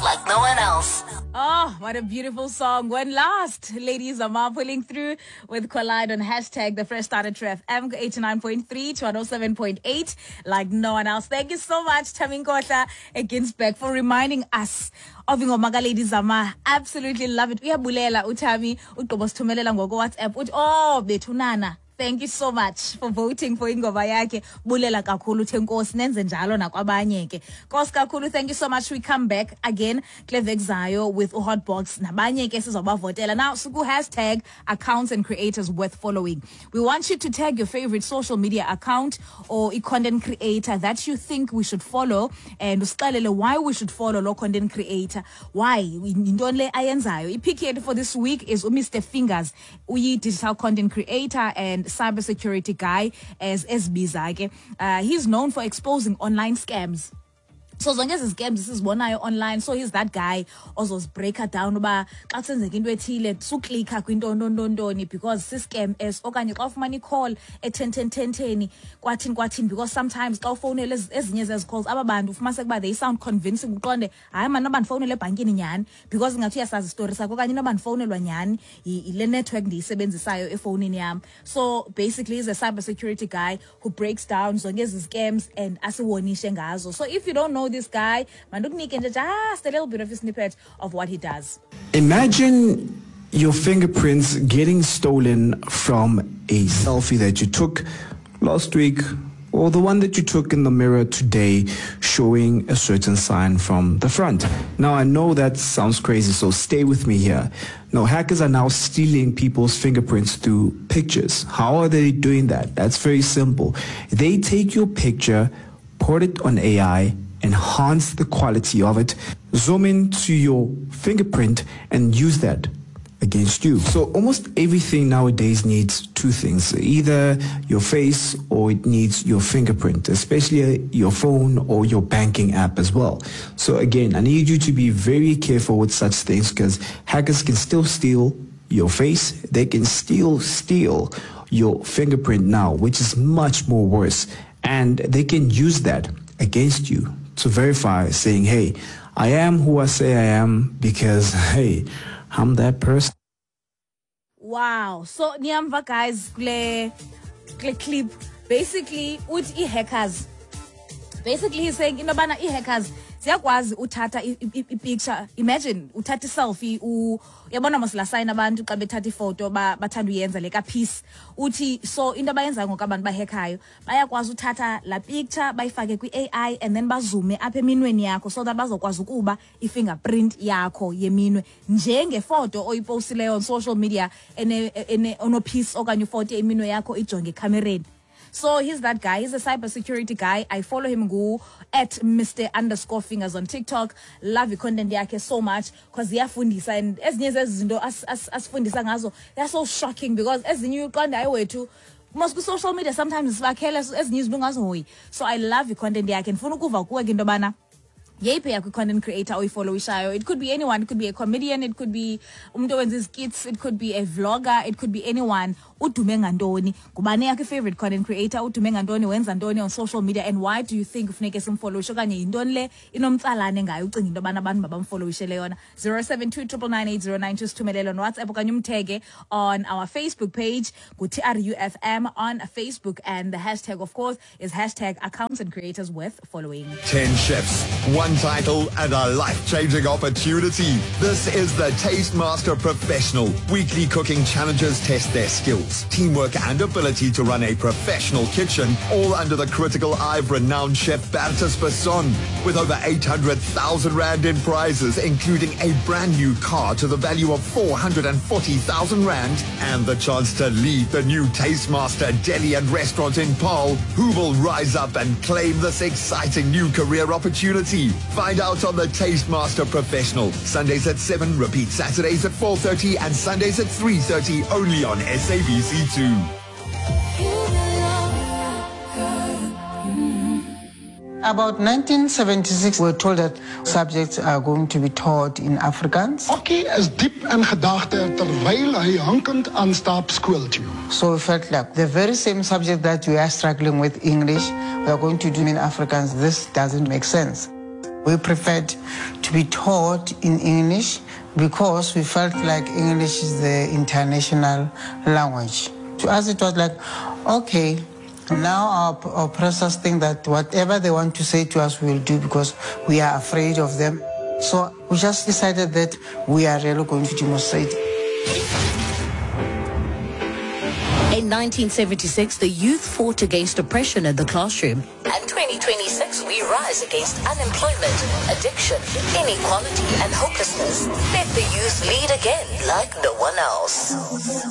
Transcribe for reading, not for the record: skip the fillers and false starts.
like no one else. Oh, what a beautiful song. When last, ladies, Zama pulling through with Collide on hashtag the Fresh Starter Tref M 89.3 to 107.8 like no one else. Thank you so much, Tamin Kota Ginsberg, for reminding us of Ingomaka ladies Zama. Absolutely love it. Uyabulela Utami utobosthumelela ngoko WhatsApp. Oh, bethunana. Thank you so much for voting for ingoma yakhe. Bulela kakhulu Tenkosi nenze njalo nakwabanye ke. Nkosi kakhulu, thank you so much. We come back again Clevex Zayo with Hotbox nabanye ke sizobavotela. Now suku hashtag accounts and creators worth following. We want you to tag your favorite social media account or a content creator that you think we should follow and usixelele why we should follow lo content creator. Why? Intoni le ayenzayo. I-pick for this week is Mr. Fingers, uyi digital content creator and cybersecurity guy as SBiza. He's known for exposing online scams. So zonke ezi scams sizibonayo online, so he's that guy ozosibreaka down uba xa kusenzeka into ethile suklikha kwinto ntoni because si-scam es okanye xa ufumana i-call e-10 kwathini because sometimes xa ufowunele ezinye zezi calls aba bantu ufumanise ukuba they sound convincing uqonde hayi mani noba ndifowunele ebhankini nyhani because ingathi uyasazi isitori sakho okanye noba ndifowunelwa nyhani yile network ndiyisebenzisayo efowunini yam. So basically he's a cybersecurity guy who breaks down zonke ezi scams and asiwonishe ngazo. So if you don't know this guy, manduknike just a little bit of a snippet of what he does. Imagine your fingerprints getting stolen from a selfie that you took last week or the one that you took in the mirror today showing a certain sign from the front. Now, I know that sounds crazy, so stay with me here. No, hackers are now stealing people's fingerprints through pictures. How are they doing that? That's very simple. They take your picture, put it on AI, enhance the quality of it, zoom into your fingerprint and use that against you. So almost everything nowadays needs two things, either your face or it needs your fingerprint, especially your phone or your banking app as well. So again, I need you to be very careful with such things because hackers can still steal your face. They can still steal your fingerprint now, which is much more worse. And they can use that against you to verify, saying, hey, I am who I say I am because, hey, I'm that person. Wow. So, niyamva guys, kule clip, basically, uthi hackers. Basically, he's saying, inobana hackers siyakwazi uthatha i-picture. Imagine uthatha i-selfie uyabona mos la sign abantu xa bethatha ifoto bathanda uyenza le ka piece uthi so into abayenza ngoku abantu bahackayo bayakwazi uthatha la picture bayifake kwi-AI and then bazume apha eminweni yakho so that bazokwazi ukuba i-fingerprint yakho yeminwe njengefoto oyipostileyo on social media ono piece okanye ifoto yeminwe yakho ijonge ekamereni. So he's that guy. He's a cybersecurity guy. I follow him at Mr_Fingers on TikTok. Love the content yake so much because yafundisa and ezinye zezinto asifundisa ngazo they're so shocking because ezinye uqonda ayiwethu must be social media sometimes sibakhela ezinye izinto ungazihoyi. So I love the content yake. Ndifuna ukuva kuwe ke into bana yeyiphi yakho content creator oyifollowishayo. It could be anyone. It could be a comedian. It could be umuntu owenza skits. It could be a vlogger. It could be anyone. Udume ngantoni? Ngubani yakho favorite content creator? Udume ngantoni? Wenza ntoni on social media? And why do you think ufuneke simfollowishe okanye yintoni le inomtsalane ngayo ucinga into abana abantu babamfollowishele yona? 072998092 sithumelele on WhatsApp okanye umtege on our Facebook page TRUFM on Facebook, and the hashtag of course is hashtag accounts and creators worth following. 10 chefs, one title and a life-changing opportunity. This is the Taste Master Professional. Weekly cooking challenges test their skills, teamwork and ability to run a professional kitchen, all under the critical eye of renowned chef Bertus Besson. With over 800,000 Rand in prizes, including a brand new car to the value of 440,000 Rand and the chance to lead the new Taste Master Deli and Restaurant in Paarl. Who will rise up and claim this exciting new career opportunity? Find out on the Taste Master Professional. Sundays at 7, repeat Saturdays at 4:30 and Sundays at 3:30 only on SABC2. About 1976, we were told that subjects are going to be taught in Afrikaans. Okkie is diep in gedagte terwyl hy hankend aanstaap skool toe. So we felt like the very same subject that we are struggling with English, we are going to do in Afrikaans. This doesn't make sense. We preferred to be taught in English because we felt like English is the international language. To us, it was like, okay, now our oppressors think that whatever they want to say to us, we will do because we are afraid of them. So we just decided that we are really going to demonstrate. In 1976, the youth fought against oppression in the classroom. And 2026, we rise against unemployment, addiction, inequality, and hopelessness. Let the youth lead again like no one else.